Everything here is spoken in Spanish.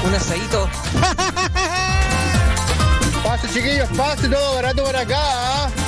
Un asadito. Pase, chiquillos, pase, todo barato por acá.